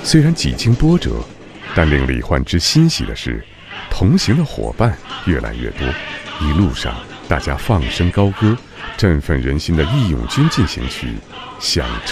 虽然几经波折，但令李焕之欣喜的是，同行的伙伴越来越多。一路上，大家放声高歌，振奋人心的《义勇军进行曲》响彻